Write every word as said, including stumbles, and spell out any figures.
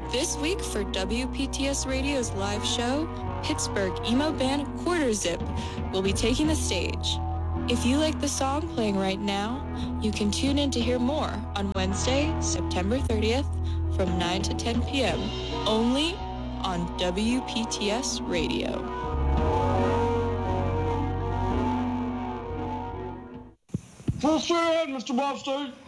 This week for W P T S Radio's live show, Pittsburgh emo band Quarter Zip will be taking the stage. If you like the song playing right now, you can tune in to hear more on Wednesday, September thirtieth from nine to ten p.m. only on W P T S Radio. Full speed ahead, Mister Bobster.